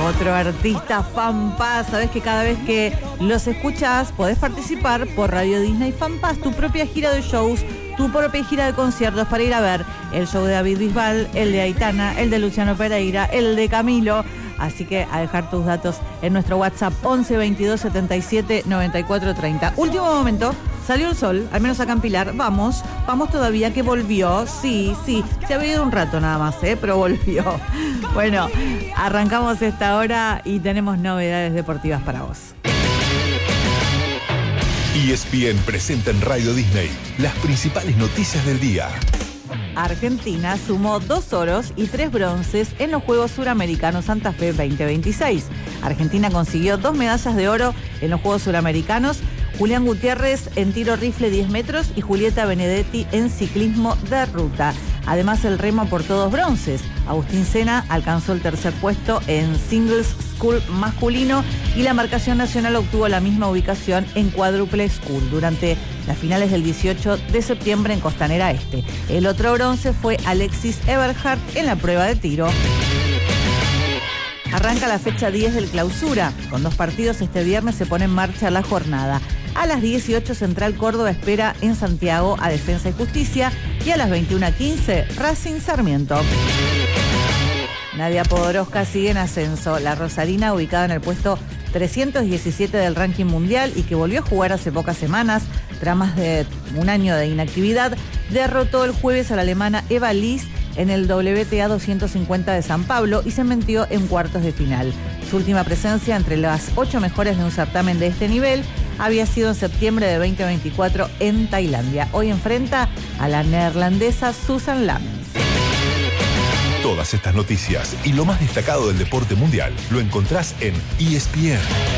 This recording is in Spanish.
Otro artista FanPass. Sabés que cada vez que los escuchás podés participar por Radio Disney FanPass, tu propia gira de shows, tu propia gira de conciertos para ir a ver el show de David Bisbal, el de Aitana, el de Luciano Pereira, el de Camilo. Así que a dejar tus datos en nuestro WhatsApp 11 22 77 94 30. Último momento, salió el sol, al menos acá en Pilar. Vamos todavía, que volvió. Sí, se había ido un rato nada más, pero volvió. Bueno, arrancamos esta hora y tenemos novedades deportivas para vos. ESPN presenta en Radio Disney las principales noticias del día. Argentina sumó 2 oros y 3 bronces en los Juegos Suramericanos Santa Fe 2026. Argentina consiguió 2 medallas de oro en los Juegos Suramericanos. Julián Gutiérrez en tiro rifle 10 metros y Julieta Benedetti en ciclismo de ruta. Además, el remo aportó 2 bronces. Agustín Sena alcanzó el tercer puesto en singles school masculino y la marcación nacional obtuvo la misma ubicación en cuádruple school durante las finales del 18 de septiembre en Costanera Este. El otro bronce fue Alexis Eberhardt en la prueba de tiro. Arranca la fecha 10 del Clausura. Con 2 partidos este viernes se pone en marcha la jornada. A las 18 Central Córdoba espera en Santiago a Defensa y Justicia y a las 21:15 Racing Sarmiento. Nadia Podoroska sigue en ascenso. La rosarina, ubicada en el puesto 317 del ranking mundial y que volvió a jugar hace pocas semanas, tras más de un año de inactividad, derrotó el jueves a la alemana Eva Liss en el WTA 250 de San Pablo y se metió en cuartos de final. Su última presencia entre las 8 mejores de un certamen de este nivel había sido en septiembre de 2024 en Tailandia. Hoy enfrenta a la neerlandesa Susan Lamens. Todas estas noticias y lo más destacado del deporte mundial lo encontrás en ESPN.